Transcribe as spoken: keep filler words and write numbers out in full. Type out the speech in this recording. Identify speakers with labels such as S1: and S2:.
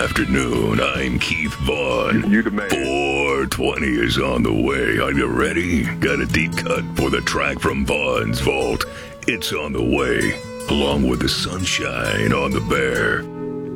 S1: afternoon. I'm Keith Vaughn.
S2: You, you the man.
S1: four twenty is on the way. Are you ready? Got a deep cut for the track from Vaughn's Vault. It's on the way, along with the sunshine on the bear.